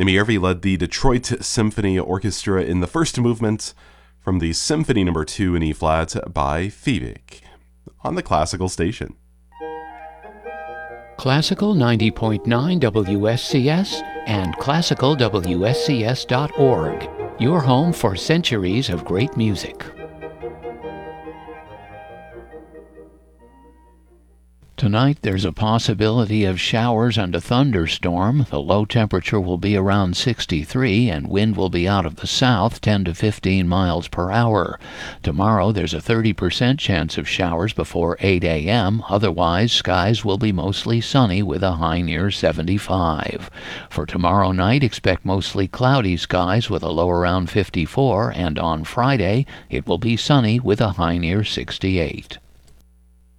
Nimiervi led the Detroit Symphony Orchestra in the first movement from the Symphony No. 2 in E-flat by Fiebig on the Classical Station. Classical 90.9 WSCS and classicalwscs.org, your home for centuries of great music. Tonight there's a possibility of showers and a thunderstorm. The low temperature will be around 63 and wind will be out of the south 10 to 15 miles per hour. Tomorrow there's a 30% chance of showers before 8 a.m. Otherwise, skies will be mostly sunny with a high near 75. For tomorrow night, expect mostly cloudy skies with a low around 54, and on Friday it will be sunny with a high near 68.